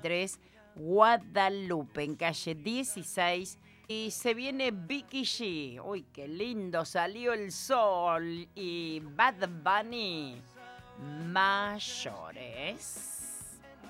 23, Guadalupe, en calle 16. Y se viene Vicky G. Uy, qué lindo, salió el sol. Y Bad Bunny, Mayores.